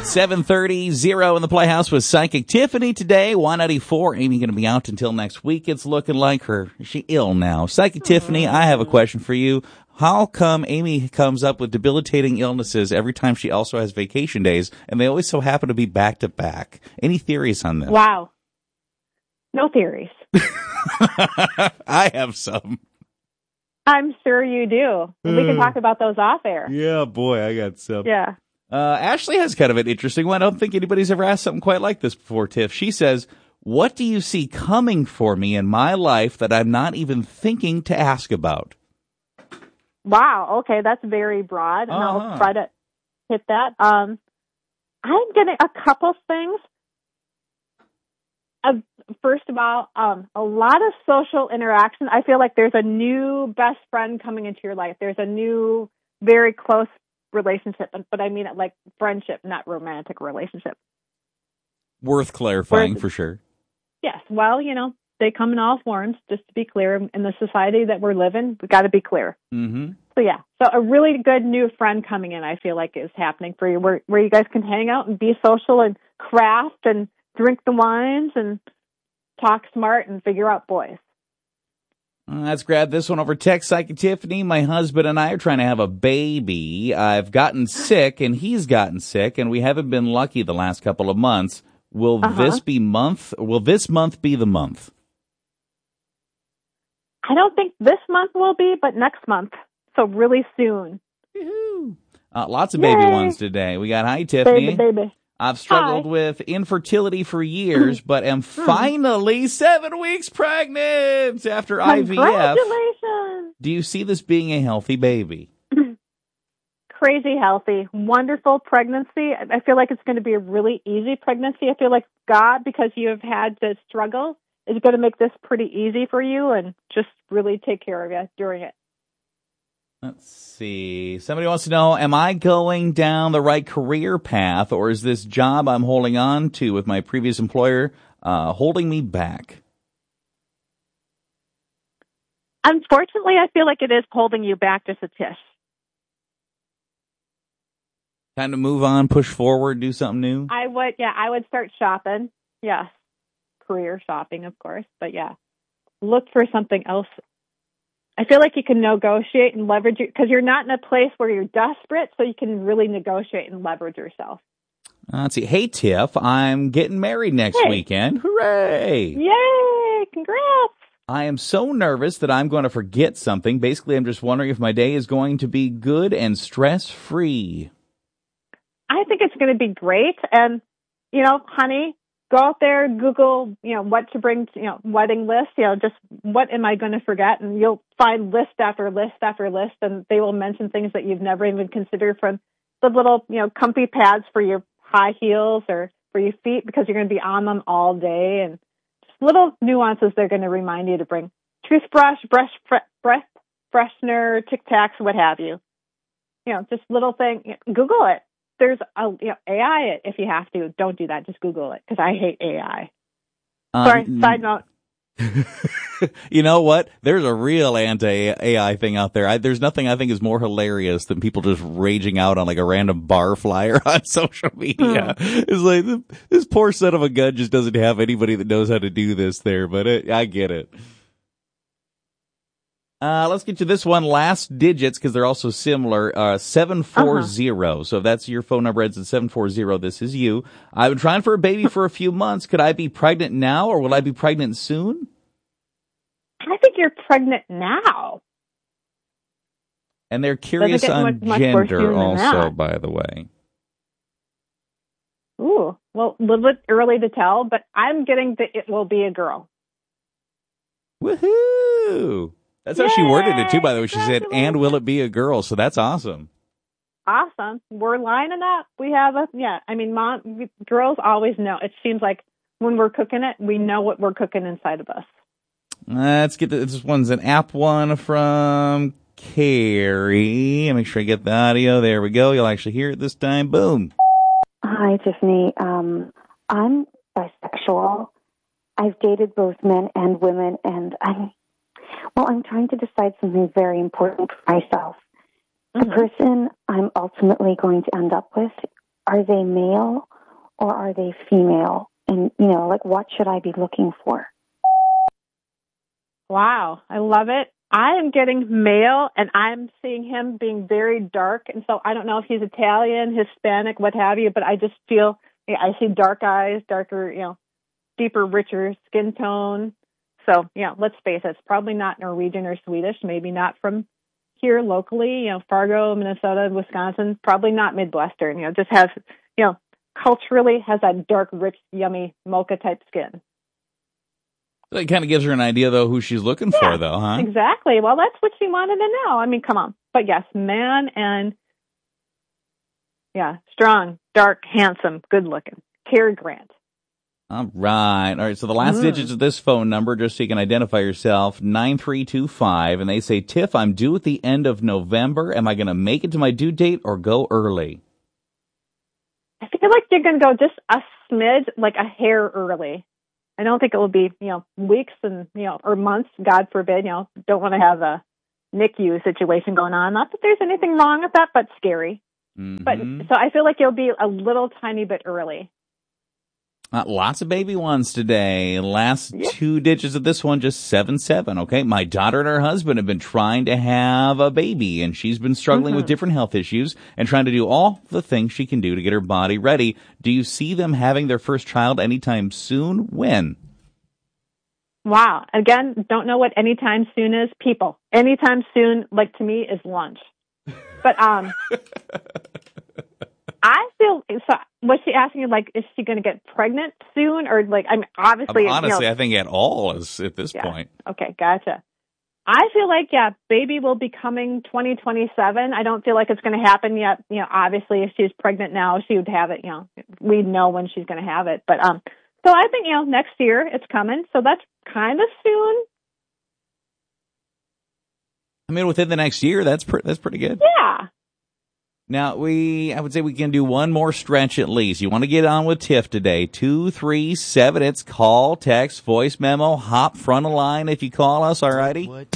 7:30, Zero in the Playhouse with Psychic Tiffany today. 194. Amy going to be out until next week. It's looking like her. Is she ill now? Psychic Tiffany, I have a question for you. How come Amy comes up with debilitating illnesses every time she also has vacation days, and they always so happen to be back to back? Any theories on this? Wow. No theories. I have some. I'm sure you do. We can talk about those off air. Yeah, boy, I got some. Yeah. Ashley has kind of an interesting one. I don't think anybody's ever asked something quite like this before, Tiff. She says, what do you see coming for me in my life that I'm not even thinking to ask about? Wow. Okay, that's very broad, and I'll try to hit that. I'm getting a couple things. First of all, a lot of social interaction. I feel like there's a new best friend coming into your life. There's a new, very close relationship, but I mean it like friendship, not romantic relationship. Worth clarifying for sure. Yes. Well, they come in all forms, just to be clear. In the society that we're living, we got to be clear. Mm-hmm. So, yeah. So a really good new friend coming in, I feel like, is happening for you, where you guys can hang out and be social and craft and drink the wines and talk smart and figure out boys. Let's grab this one over text. Psychic Tiffany, my husband and I are trying to have a baby. I've gotten sick and he's gotten sick, and we haven't been lucky the last couple of months. Will this month be the month? I don't think this month will be, but next month. So really soon. Woo-hoo. Lots of baby ones today. We got, hi, Tiffany. Baby. I've struggled with infertility for years, but am finally 7 weeks pregnant after IVF. Congratulations. Do you see this being a healthy baby? Crazy healthy, wonderful pregnancy. I feel like it's going to be a really easy pregnancy. I feel like God, because you have had to struggle, is going to make this pretty easy for you and just really take care of you during it. Let's see. Somebody wants to know, am I going down the right career path, or is this job I'm holding on to with my previous employer holding me back? Unfortunately, I feel like it is holding you back just a tish. Time to move on, push forward, do something new? I would start shopping. Yes. Career shopping, of course. But yeah, look for something else. I feel like you can negotiate and leverage it because you're not in a place where you're desperate, so you can really negotiate and leverage yourself. Let's see. Hey, Tiff, I'm getting married next weekend. Hooray! Yay! Congrats! I am so nervous that I'm going to forget something. Basically, I'm just wondering if my day is going to be good and stress-free. I think it's going to be great. And, honey, go out there, Google, what to bring, wedding list, just what am I going to forget? And you'll find list after list after list, and they will mention things that you've never even considered, from the little, comfy pads for your high heels or for your feet, because you're going to be on them all day, and just little nuances they're going to remind you to bring. Toothbrush, breath freshener, Tic Tacs, what have you. Just little thing. Google it. There's AI it if you have to. Don't do that. Just Google it, because I hate AI. Sorry, side note. You know what? There's a real anti-AI thing out there. There's nothing I think is more hilarious than people just raging out on like a random bar flyer on social media. It's like, this poor son of a gun just doesn't have anybody that knows how to do this there, but I get it. Let's get to this one. Last digits, because they're also similar. 740. So if that's your phone number, ends at 740. This is you. I've been trying for a baby for a few months. Could I be pregnant now, or will I be pregnant soon? I think you're pregnant now. And they're curious on gender also, by the way. Ooh, well, a little bit early to tell, but I'm getting that it will be a girl. Woohoo! That's how she worded it, too, by the way. She said, and will it be a girl? So that's awesome. Awesome. We're lining up. We have girls always know. It seems like when we're cooking it, we know what we're cooking inside of us. Let's get this one's an app one from Carrie. Make sure I get the audio. There we go. You'll actually hear it this time. Boom. Hi, Tiffany. I'm bisexual. I've dated both men and women, and I'm trying to decide something very important for myself. The person I'm ultimately going to end up with are they male or are they female? And, like, what should I be looking for? Wow, I love it. I am getting male, and I'm seeing him being very dark. And so I don't know if he's Italian, Hispanic, what have you, but I just feel, I see dark eyes, darker, deeper, richer skin tone. So, let's face it, it's probably not Norwegian or Swedish, maybe not from here locally, Fargo, Minnesota, Wisconsin, probably not Midwestern, just has, culturally has that dark, rich, yummy mocha type skin. That kind of gives her an idea, though, who she's looking for, though, huh? Exactly. Well, that's what she wanted to know. I mean, come on. But yes, man and, strong, dark, handsome, good looking. Cary Grant. All right. So the last digits of this phone number, just so you can identify yourself, 9325. And they say, Tiff, I'm due at the end of November. Am I going to make it to my due date or go early? I feel like you're going to go just a smidge, like a hair early. I don't think it will be, weeks and, or months, God forbid, don't want to have a NICU situation going on. Not that there's anything wrong with that, but scary. Mm-hmm. But so I feel like you'll be a little tiny bit early. Lots of baby ones today. Last two digits of this one, just 77. Okay. My daughter and her husband have been trying to have a baby, and she's been struggling with different health issues and trying to do all the things she can do to get her body ready. Do you see them having their first child anytime soon? When? Wow. Again, don't know what anytime soon is. People, anytime soon, like to me, is lunch. But, I feel, so was she asking you, like, is she going to get pregnant soon? Or, like, I mean, obviously. Honestly, I think at all is at this point. Okay, gotcha. I feel like, baby will be coming 2027. I don't feel like it's going to happen yet. Obviously, if she's pregnant now, she would have it, we'd know when she's going to have it. But, so I think, next year it's coming. So that's kind of soon. I mean, within the next year, that's pretty good. Yeah. Now, I would say we can do one more stretch at least. You want to get on with Tiff today. 237, it's call, text, voice memo, hop front of line if you call us, all righty? What?